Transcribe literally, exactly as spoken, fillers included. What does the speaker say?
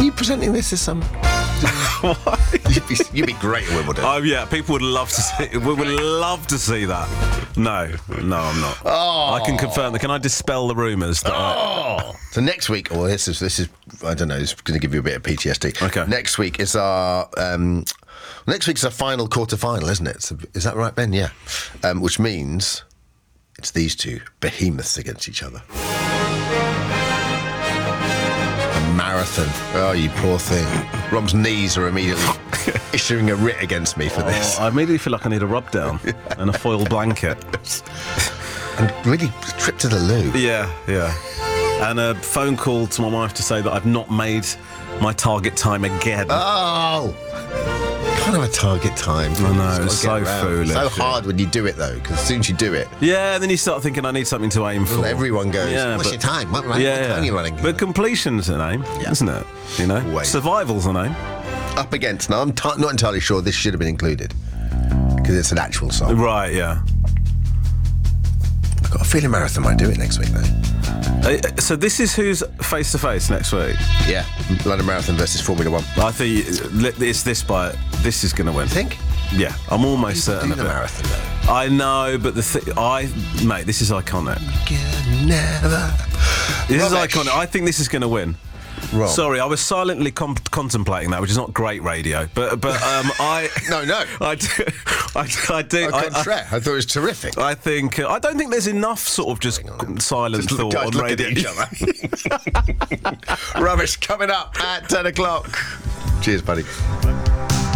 Are you presenting this as some... you'd, be, you'd be great at Wimbledon. Oh yeah, people would love to see. We would love to see that. No, no, I'm not. Oh. I can confirm that. Can I dispel the rumours that? I... Oh. So next week, or this is this is I don't know. It's going to give you a bit of P T S D. Okay. Next week is our um, next week's our final quarter final, isn't it? So, is that right, Ben? Yeah. Um, which means it's these two behemoths against each other. Marathon. Oh, you poor thing. Rob's knees are immediately issuing a writ against me for Oh, this. I immediately feel like I need a rub down and a foil blanket. And really, trip to the loo. Yeah, yeah. And a phone call to my wife to say that I've not made my target time again. Oh! Kind of a target time. I know, Just it's gotta so get around. foolish, So yeah. hard when you do it, though, because as soon as you do it, Yeah, and then you start thinking I need something to aim for. everyone goes, Yeah, what's but- your time? What, what, Yeah, what time yeah. are you running? But completion's an aim, Yeah. isn't it? You know, Always. survival's an aim. Up against, now I'm t- not entirely sure this should have been included, because it's an actual song. Right, yeah. I've got a feeling Marathon might do it next week, though. Uh, so this is who's face to face next week. Yeah, London Marathon versus Formula One. I think it's this by this is going to win. Think? Yeah, I'm almost certain Do of the it. Marathon, though. I know, but the th- I mate, this is iconic. Can never. This is Rubbish. iconic. I think this is going to win. Wrong. Sorry, I was silently com- contemplating that, which is not great radio. But but um, I No, no. I do I, I do. Au I, I, contraire, I thought it was terrific. I think uh, I don't think there's enough sort of just silent Just look- thought guys on look at radio. each other. Rubbish coming up at ten o'clock. Cheers, buddy.